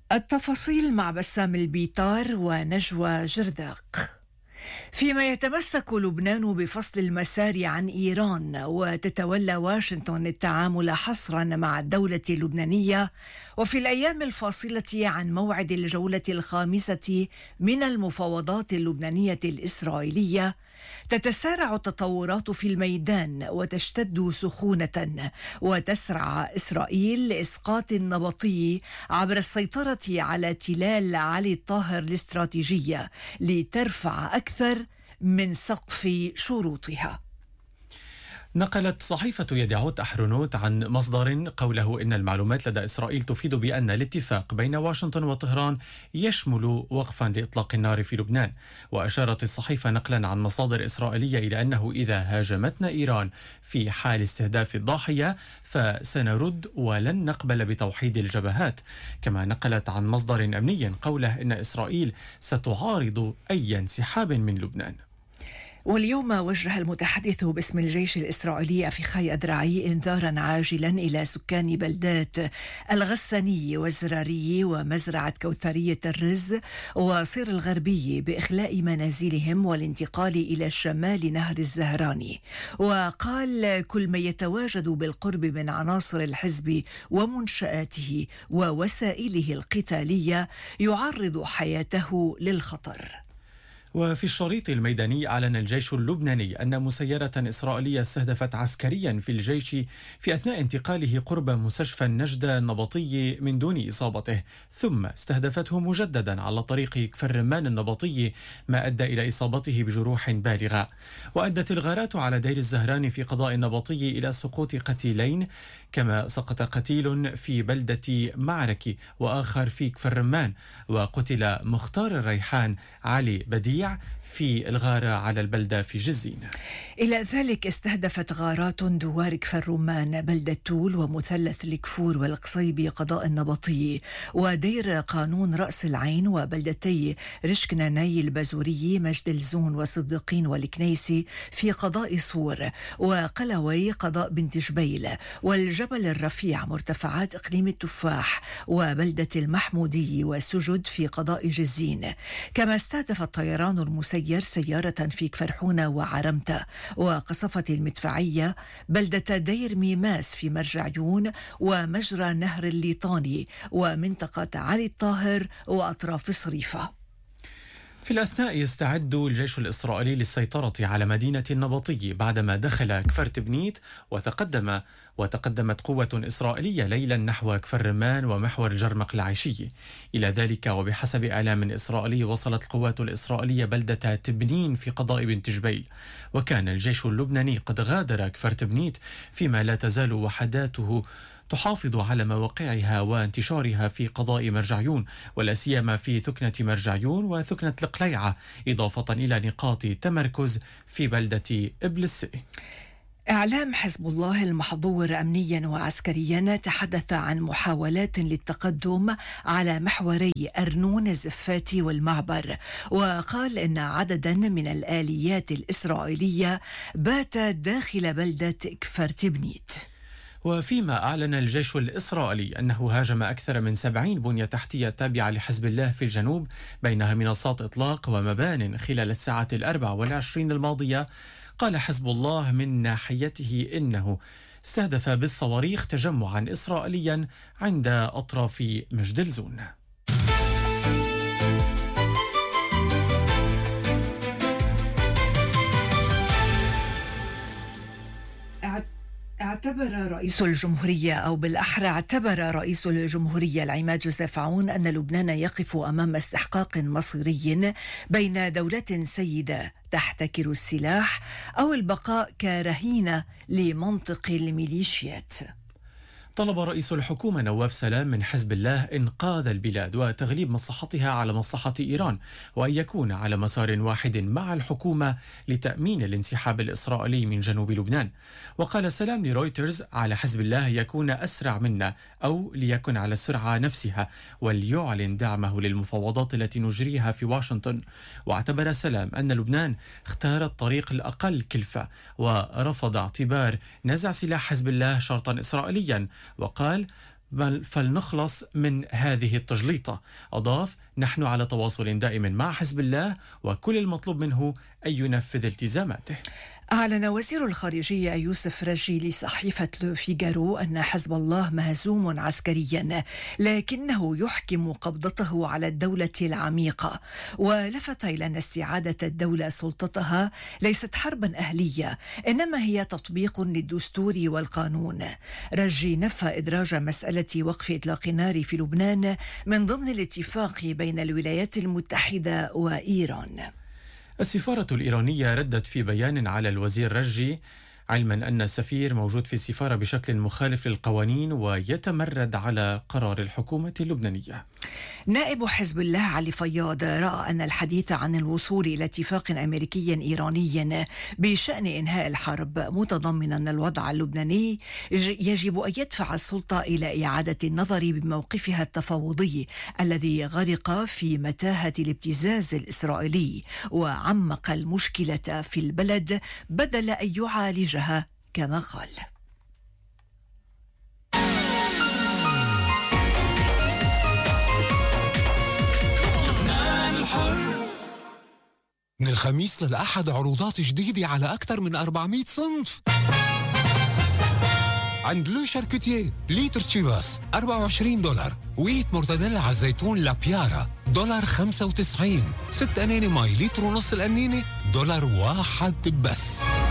التفاصيل مع بسام البيطار ونجوى جرداق. فيما يتمسك لبنان بفصل المسار عن إيران، وتتولى واشنطن التعامل حصرا مع الدولة اللبنانية، وفي الأيام الفاصلة عن موعد الجولة الخامسة من المفاوضات اللبنانية الإسرائيلية، تتسارع التطورات في الميدان وتشتد سخونة، وتسعى إسرائيل لإسقاط النبطي عبر السيطرة على تلال علي الطاهر الاستراتيجية لترفع أكثر من سقف شروطها. نقلت صحيفة يدعوت أحرونوت عن مصدر قوله إن المعلومات لدى إسرائيل تفيد بأن الاتفاق بين واشنطن وطهران يشمل وقفا لإطلاق النار في لبنان. وأشارت الصحيفة نقلا عن مصادر إسرائيلية إلى أنه إذا هاجمتنا إيران في حال استهداف الضاحية فسنرد ولن نقبل بتوحيد الجبهات. كما نقلت عن مصدر أمني قوله إن إسرائيل ستعارض أي انسحاب من لبنان. واليوم وجه المتحدث باسم الجيش الإسرائيلي أفيخاي أدرعي إنذارا عاجلا إلى سكان بلدات الغساني والزراري ومزرعة كوثرية الرز وصير الغربي بإخلاء منازلهم والانتقال إلى شمال نهر الزهراني. وقال كل من يتواجد بالقرب من عناصر الحزب ومنشآته ووسائله القتالية يعرض حياته للخطر. وفي الشريط الميداني أعلن الجيش اللبناني أن مسيرة إسرائيلية استهدفت عسكريا في الجيش في أثناء انتقاله قرب مستشفى النجدة النبطي من دون إصابته، ثم استهدفته مجددا على طريق كفر رمان النبطي، ما أدى إلى إصابته بجروح بالغة. وأدت الغارات على دير الزهراني في قضاء النبطي إلى سقوط قتيلين، كما سقط قتيل في بلدة معركي وآخر في كفر رمان، وقتل مختار الريحان علي بديع في الغارة على البلدة في جزين. إلى ذلك استهدفت غارات دوار كفر رمان بلدة تول ومثلث الكفور والقصيبي قضاء النبطي، ودير قانون رأس العين وبلدتي رشكناني البازوري مجد الزون وصديقين والكنيسي في قضاء صور، وقلوي قضاء بنت جبيل، والجبل الرفيع مرتفعات إقليم التفاح وبلدة المحمودي وسجد في قضاء جزين. كما استهدف الطيران المسير سيارة في كفرحونة وعرمتة، وقصفت المدفعية بلدة دير ميماس في مرجعيون ومجرى نهر الليطاني ومنطقة علي الطاهر وأطراف صريفة. في الأثناء يستعد الجيش الإسرائيلي للسيطرة على مدينة النبطي بعدما دخل كفر تبنيت، وتقدمت قوة إسرائيلية ليلا نحو كفر رمان ومحور الجرمق العيشي. إلى ذلك وبحسب إعلام إسرائيلي وصلت القوات الإسرائيلية بلدة تبنين في قضاء بنت جبيل، وكان الجيش اللبناني قد غادر كفر تبنيت، فيما لا تزال وحداته تحافظ على مواقعها وانتشارها في قضاء مرجعيون، ولا سيما في ثكنة مرجعيون وثكنة القليعة، إضافة إلى نقاط تمركز في بلدة إبلسي. إعلام حزب الله المحظور أمنيا وعسكريا تحدث عن محاولات للتقدم على محوري أرنون الزفاتي والمعبر، وقال إن عددا من الآليات الإسرائيلية بات داخل بلدة كفر تبنيت. وفيما أعلن الجيش الإسرائيلي أنه هاجم أكثر من 70 بنية تحتية تابعة لحزب الله في الجنوب، بينها منصات إطلاق ومبان خلال الساعات 24 الماضية، قال حزب الله من ناحيته إنه استهدف بالصواريخ تجمعا إسرائيليا عند أطراف مجد الزون. اعتبر رئيس الجمهورية العماد جوزيف عون أن لبنان يقف أمام استحقاق مصيري بين دولة سيدة تحتكر السلاح أو البقاء كرهينة لمنطق الميليشيات. طلب رئيس الحكومة نواف سلام من حزب الله إنقاذ البلاد وتغليب مصلحتها على مصلحة إيران، وأن يكون على مسار واحد مع الحكومة لتأمين الانسحاب الإسرائيلي من جنوب لبنان. وقال سلام لرويترز على حزب الله يكون أسرع منا أو ليكن على السرعة نفسها وليعلن دعمه للمفاوضات التي نجريها في واشنطن. واعتبر سلام أن لبنان اختار الطريق الأقل كلفة ورفض اعتبار نزع سلاح حزب الله شرطا إسرائيليا، وقال بل فلنخلص من هذه التجليطة. أضاف: نحن على تواصل دائم مع حزب الله وكل المطلوب منه أن ينفذ التزاماته. أعلن وزير الخارجية يوسف رجي لصحيفة لو فيغارو أن حزب الله مهزوم عسكريا لكنه يحكم قبضته على الدولة العميقة، ولفت إلى أن استعادة الدولة سلطتها ليست حربا أهلية إنما هي تطبيق للدستور والقانون. رجي نفى إدراج مسألة وقف إطلاق النار في لبنان من ضمن الاتفاق بين الولايات المتحدة وإيران. السفارة الإيرانية ردت في بيان على الوزير رجي، علما أن السفير موجود في السفارة بشكل مخالف للقوانين ويتمرد على قرار الحكومة اللبنانية. نائب حزب الله علي فياض رأى أن الحديث عن الوصول إلى اتفاق أمريكي إيراني بشأن إنهاء الحرب متضمنا أن الوضع اللبناني يجب أن يدفع السلطة إلى إعادة النظر بموقفها التفاوضي الذي غرق في متاهة الابتزاز الإسرائيلي وعمق المشكلة في البلد بدل أن يعالجها كما قال. من الخميس للأحد عروضات جديدة على أكثر من 400 صنف. عند لو شاركوتيه لتر تشيفاس $24، ويت مرتديلا على الزيتون لابيارا $95، 6 أناني ماي لتر ونص الأنينة $1 بس.